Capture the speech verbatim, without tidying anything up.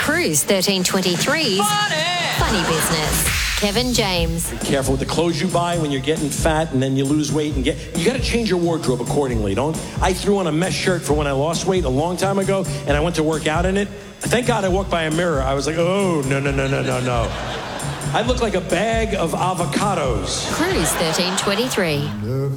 Cruise thirteen twenty-three's Funny. Funny Business. Kevin James. Be careful with the clothes you buy when you're getting fat and then you lose weight and get, you got to change your wardrobe accordingly. Don't, I threw on a mesh shirt for when I lost weight a long time ago and I went to work out in it. Thank God I walked by a mirror. I was like, oh, no, no, no, no, no, no. I look like a bag of avocados. Cruise thirteen twenty-three.